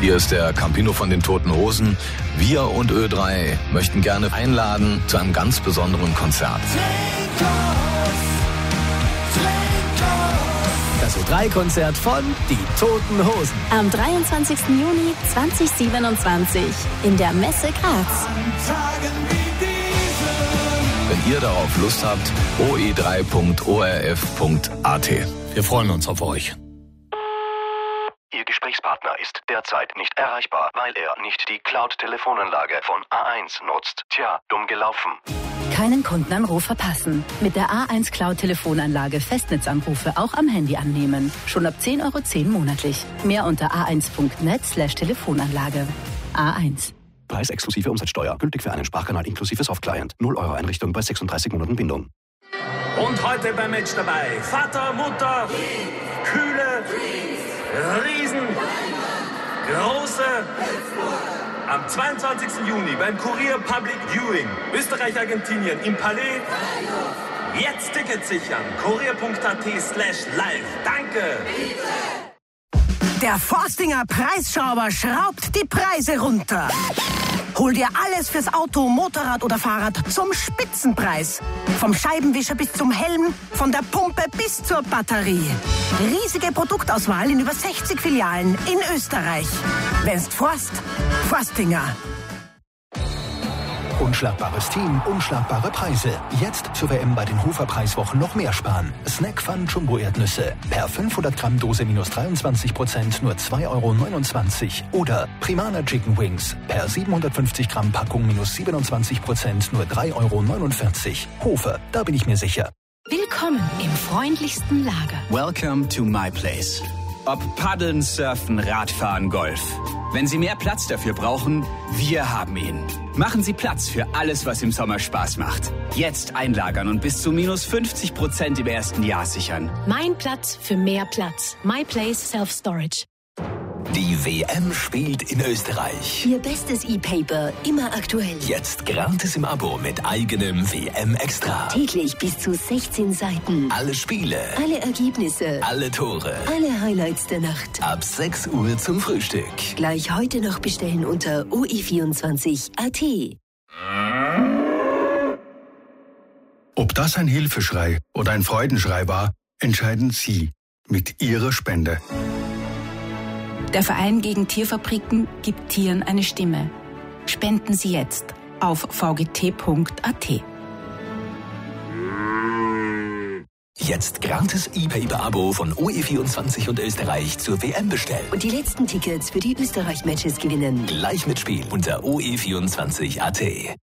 Hier ist der Campino von den Toten Hosen. Wir und Ö3 möchten gerne einladen zu einem ganz besonderen Konzert. Das Ö3-Konzert von Die Toten Hosen. Am 23. Juni 2027 in der Messe Graz. Wenn ihr darauf Lust habt, oe3.orf.at. Wir freuen uns auf euch. Ihr Gesprächspartner ist derzeit nicht erreichbar, weil er nicht die Cloud-Telefonanlage von A1 nutzt. Tja, dumm gelaufen. Keinen Kundenanruf verpassen. Mit der A1 Cloud-Telefonanlage Festnetzanrufe auch am Handy annehmen. Schon ab 10,10 € monatlich. Mehr unter a1.net/Telefonanlage. A1. Preis exklusive Umsatzsteuer. Gültig für einen Sprachkanal inklusive Softclient. 0 € Einrichtung bei 36 Monaten Bindung. Und heute beim Match dabei Vater, Mutter, Kühle, Riesen, Große. Am 22. Juni beim Kurier Public Viewing Österreich-Argentinien im Palais. Jetzt Tickets sichern. kurier.at/live. Danke. Der Forstinger Preisschrauber schraubt die Preise runter. Hol dir alles fürs Auto, Motorrad oder Fahrrad zum Spitzenpreis. Vom Scheibenwischer bis zum Helm, von der Pumpe bis zur Batterie. Riesige Produktauswahl in über 60 Filialen in Österreich. Wenn's Forst, Forstinger. Unschlagbares Team, unschlagbare Preise. Jetzt zur WM bei den Hofer-Preiswochen noch mehr sparen. Snack Fun Jumbo Erdnüsse. Per 500 Gramm Dose minus 23%, nur 2,29 €. Oder Primana Chicken Wings. Per 750 Gramm Packung minus 27%, nur 3,49 €. Hofer, da bin ich mir sicher. Willkommen im freundlichsten Lager. Welcome to my place. Ob Paddeln, Surfen, Radfahren, Golf. Wenn Sie mehr Platz dafür brauchen, wir haben ihn. Machen Sie Platz für alles, was im Sommer Spaß macht. Jetzt einlagern und bis zu minus 50% im ersten Jahr sichern. Mein Platz für mehr Platz. My Place Self Storage. Die WM spielt in Österreich. Ihr bestes E-Paper, immer aktuell. Jetzt gratis im Abo mit eigenem WM-Extra. Täglich bis zu 16 Seiten. Alle Spiele. Alle Ergebnisse. Alle Tore. Alle Highlights der Nacht. Ab 6 Uhr zum Frühstück. Gleich heute noch bestellen unter oe24.at. Ob das ein Hilfeschrei oder ein Freudenschrei war, entscheiden Sie mit Ihrer Spende. Der Verein gegen Tierfabriken gibt Tieren eine Stimme. Spenden Sie jetzt auf vgt.at. Jetzt gratis E-Paper-Abo von OE24 und Österreich zur WM bestellen. Und die letzten Tickets für die Österreich-Matches gewinnen. Gleich mitspielen unter oe24.at.